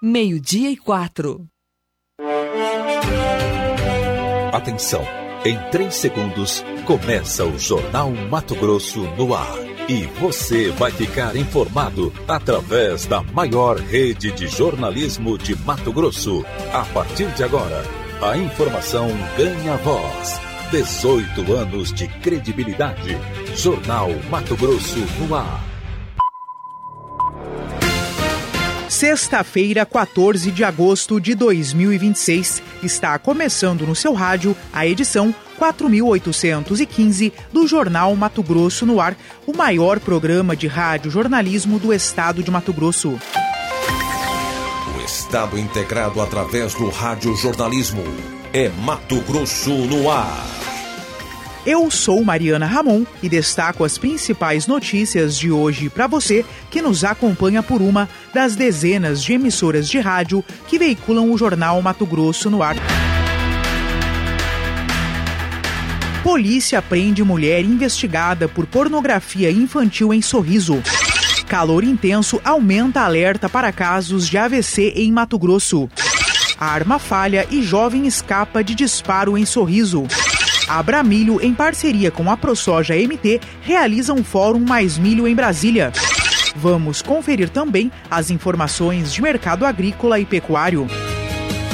12:04. Atenção, em 3 segundos começa o Jornal Mato Grosso no ar. E você vai ficar informado através da maior rede de jornalismo de Mato Grosso. A partir de agora, a informação ganha voz. 18 anos de credibilidade. Jornal Mato Grosso no ar. Sexta-feira, 14 de agosto de 2026, está começando no seu rádio a edição 4.815 do Jornal Mato Grosso no ar, o maior programa de rádio jornalismo do estado de Mato Grosso. O estado integrado através do rádio jornalismo é Mato Grosso no ar. Eu sou Mariana Ramon e destaco as principais notícias de hoje para você que nos acompanha por uma das dezenas de emissoras de rádio que veiculam o Jornal Mato Grosso no ar. Polícia prende mulher investigada por pornografia infantil em Sorriso. Calor intenso aumenta alerta para casos de AVC em Mato Grosso. A arma falha e jovem escapa de disparo em Sorriso. A Abramilho, em parceria com a ProSoja MT, realiza um Fórum Mais Milho em Brasília. Vamos conferir também as informações de mercado agrícola e pecuário.